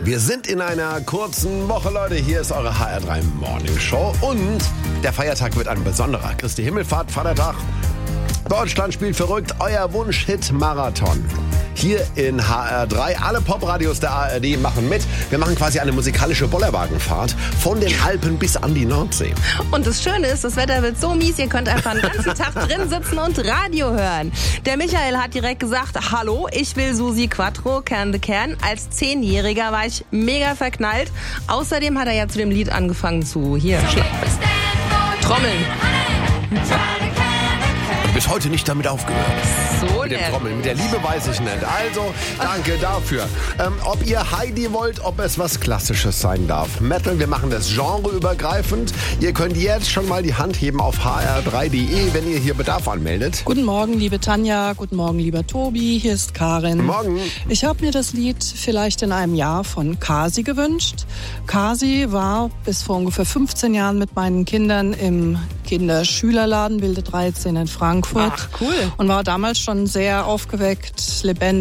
Wir sind in einer kurzen Woche, Leute. Hier ist eure HR3 Morning Show und der Feiertag wird ein besonderer. Christi Himmelfahrt, Vatertag. Deutschland spielt verrückt, euer Wunsch-Hit-Marathon. Hier in HR3. Alle Popradios der ARD machen mit. Wir machen quasi eine musikalische Bollerwagenfahrt von den Alpen bis an die Nordsee. Und das Schöne ist, das Wetter wird so mies, ihr könnt einfach den ganzen Tag drin sitzen und Radio hören. Der Michael hat direkt gesagt, hallo, ich will Susi Quattro, Can the Can. Als 10-Jähriger war ich mega verknallt. Außerdem hat er ja zu dem Lied angefangen zu Trommeln. Bis heute nicht damit aufgehört. So mit dem Trommeln. Mit der Liebe weiß ich nicht. Also, danke dafür. Ob ihr Heidi wollt, ob es was Klassisches sein darf. Metal, wir machen das genreübergreifend. Ihr könnt jetzt schon mal die Hand heben auf hr3.de, wenn ihr hier Bedarf anmeldet. Guten Morgen, liebe Tanja. Guten Morgen, lieber Tobi. Hier ist Karin. Morgen. Ich habe mir das Lied vielleicht in einem Jahr von Kasi gewünscht. Kasi war bis vor ungefähr 15 Jahren mit meinen Kindern im Kinderschülerladen Wilde 13 in Frankfurt. Ach, cool. Und war damals schon sehr aufgeweckt, lebendig.